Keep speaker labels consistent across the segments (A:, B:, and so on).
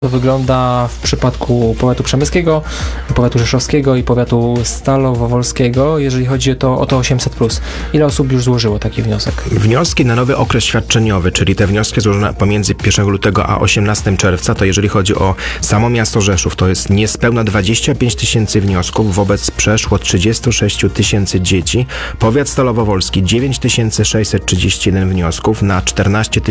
A: To wygląda w przypadku powiatu przemyskiego, powiatu rzeszowskiego i powiatu stalowo-wolskiego, jeżeli chodzi o to 800+. Ile osób już złożyło taki wniosek?
B: Wnioski na nowy okres świadczeniowy, czyli te wnioski złożone pomiędzy 1 lutego a 18 czerwca, to jeżeli chodzi o samo miasto Rzeszów, to jest niespełna 25 tysięcy wniosków wobec przeszło 36 tysięcy dzieci. Powiat stalowo-wolski 9631 wniosków na 14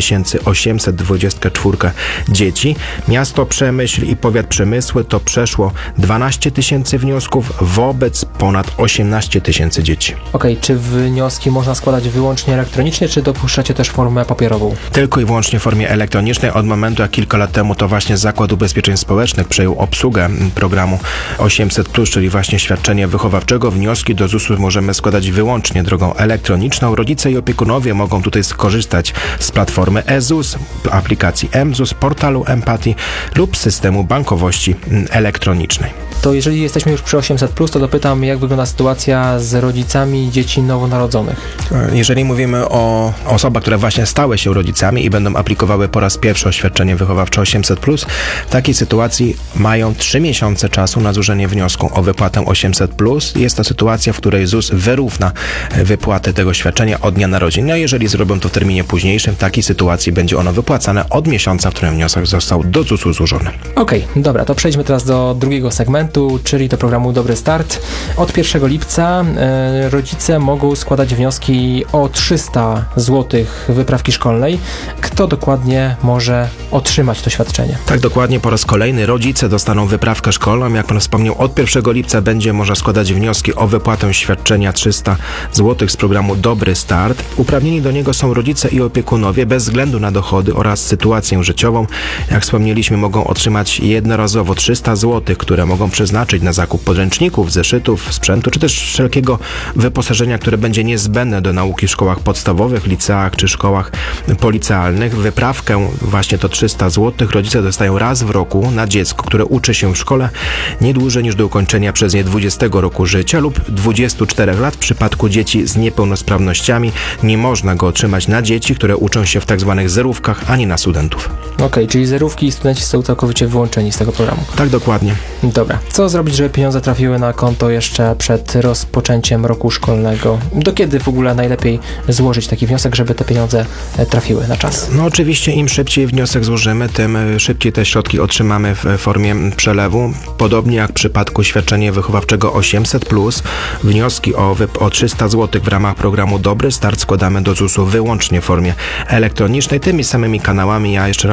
B: 824 dzieci. Miasto Przemyśl i powiat Przemysły to przeszło 12 tysięcy wniosków wobec ponad 18 tysięcy dzieci.
A: Okej, czy wnioski można składać wyłącznie elektronicznie, czy dopuszczacie też formę papierową?
B: Tylko i wyłącznie w formie elektronicznej. Od momentu, jak kilka lat temu to właśnie Zakład Ubezpieczeń Społecznych przejął obsługę programu 800+, czyli właśnie świadczenia wychowawczego, wnioski do ZUS-u możemy składać wyłącznie drogą elektroniczną. Rodzice i opiekunowie mogą tutaj skorzystać z platformy eZUS, aplikacji mZUS, portalu Empatii lub systemu bankowości elektronicznej.
A: To jeżeli jesteśmy już przy 800+, to dopytam, jak wygląda sytuacja z rodzicami dzieci nowonarodzonych?
B: Jeżeli mówimy o osobach, które właśnie stały się rodzicami i będą aplikowały po raz pierwszy o świadczenie wychowawcze 800+, w takiej sytuacji mają 3 miesiące czasu na złożenie wniosku o wypłatę 800+. Jest to sytuacja, w której ZUS wyrówna wypłatę tego świadczenia od dnia narodzin. A jeżeli zrobią to w terminie późniejszym, w takiej sytuacji będzie ono wypłacane od miesiąca, w którym wniosek został do ZUS-u złożony.
A: Okej, dobra, to przejdźmy teraz do drugiego segmentu, czyli do programu Dobry Start. Od 1 lipca rodzice mogą składać wnioski o 300 zł wyprawki szkolnej. Kto dokładnie może otrzymać to świadczenie?
B: Tak, dokładnie, po raz kolejny rodzice dostaną wyprawkę szkolną. Jak pan wspomniał, od 1 lipca będzie można składać wnioski o wypłatę świadczenia 300 zł z programu Dobry Start. Uprawnieni do niego są rodzice i opiekunowie bez względu na dochody oraz sytuację życiową. Jak wspomnieliśmy, mogą otrzymać jednorazowo 300 zł, które mogą przeznaczyć na zakup podręczników, zeszytów, sprzętu, czy też wszelkiego wyposażenia, które będzie niezbędne do nauki w szkołach podstawowych, liceach czy szkołach policealnych. Wyprawkę, właśnie to 300 zł, rodzice dostają raz w roku na dziecko, które uczy się w szkole nie dłużej niż do ukończenia przez nie 20 roku życia lub 24 lat. W przypadku dzieci z niepełnosprawnościami nie można go otrzymać na dzieci, które uczą się w tak zwanych zerówkach, ani na studentów.
A: Okej, czyli zerówki i studenci są całkowicie wyłączeni z tego programu.
B: Tak, dokładnie.
A: Dobra. Co zrobić, żeby pieniądze trafiły na konto jeszcze przed rozpoczęciem roku szkolnego? Do kiedy w ogóle najlepiej złożyć taki wniosek, żeby te pieniądze trafiły na czas?
B: No oczywiście im szybciej wniosek złożymy, tym szybciej te środki otrzymamy w formie przelewu. Podobnie jak w przypadku świadczenia wychowawczego 800+, wnioski o 300 zł w ramach programu Dobry Start składamy do ZUS-u wyłącznie w formie elektronicznej. Tymi samymi kanałami, ja jeszcze